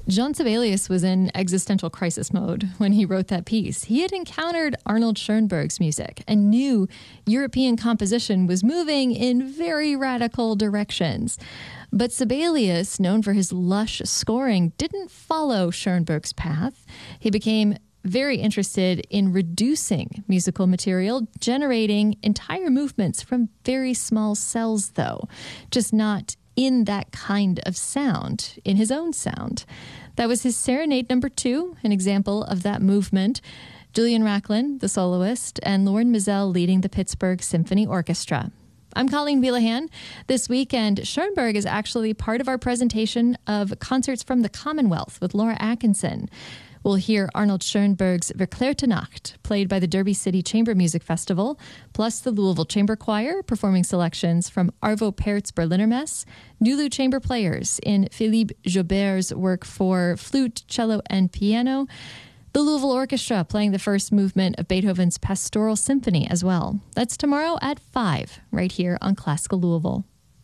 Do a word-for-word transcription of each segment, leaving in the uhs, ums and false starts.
Jean Sibelius was in existential crisis mode when he wrote that piece. He had encountered Arnold Schoenberg's music and knew European composition was moving in very radical directions. But Sibelius, known for his lush scoring, didn't follow Schoenberg's path. He became very interested in reducing musical material, generating entire movements from very small cells, though, just not in that kind of sound, in his own sound. That was his Serenade Number Two, an example of that movement. Julian Racklin, the soloist, and Lauren Mizell leading the Pittsburgh Symphony Orchestra. I'm Colleen Wheelahan. This weekend, Schoenberg is actually part of our presentation of Concerts from the Commonwealth with Laura Atkinson. We'll hear Arnold Schoenberg's Verklärte Nacht, played by the Derby City Chamber Music Festival, plus the Louisville Chamber Choir, performing selections from Arvo Pärt's Berliner Mess, Nulu Chamber Players in Philippe Joubert's work for flute, cello, and piano, the Louisville Orchestra playing the first movement of Beethoven's Pastoral Symphony as well. That's tomorrow at five, right here on Classical Louisville.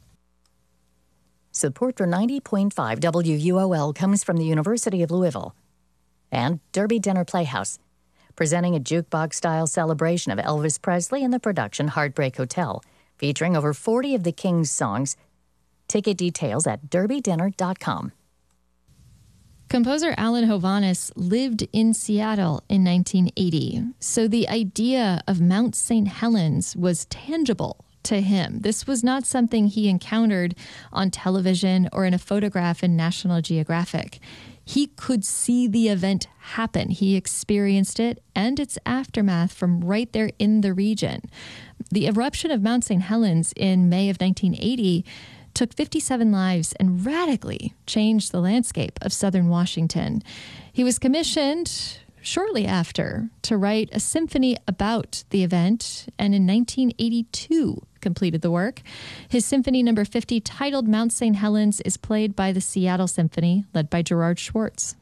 Support for ninety point five W U O L comes from the University of Louisville and Derby Dinner Playhouse, presenting a jukebox-style celebration of Elvis Presley in the production Heartbreak Hotel, featuring over forty of the King's songs. Ticket details at derby dinner dot com. Composer Alan Hovhaness lived in Seattle in nineteen eighty, so the idea of Mount Saint Helens was tangible to him. This was not something he encountered on television or in a photograph in National Geographic. He could see the event happen. He experienced it and its aftermath from right there in the region. The eruption of Mount Saint Helens in May of nineteen eighty took fifty-seven lives and radically changed the landscape of southern Washington. He was commissioned shortly after to write a symphony about the event, and in nineteen eighty-two completed the work. His Symphony Number fifty, titled Mount Saint Helens, is played by the Seattle Symphony, led by Gerard Schwartz.